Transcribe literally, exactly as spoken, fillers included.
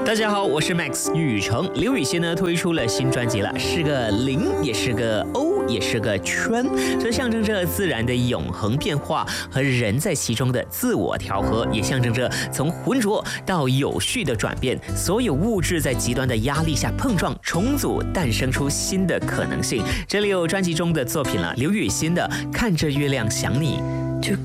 大家好，我是 Max 雨成。刘雨昕呢推出了新专辑了，是个零，也是个 O， 也是个圈，这象征着自然的永恒变化和人在其中的自我调和，也象征着从浑浊到有序的转变。所有物质在极端的压力下碰撞、重组，诞生出新的可能性。这里有专辑中的作品了，刘雨昕的《看着月亮想你》。